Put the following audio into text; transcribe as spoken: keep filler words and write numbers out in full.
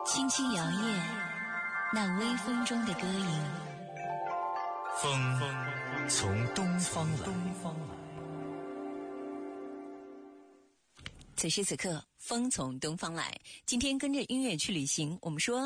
轻轻摇曳那微风中的歌吟。 风从东方来。 此时此刻，风从东方来。今天跟着音乐去旅行，我们说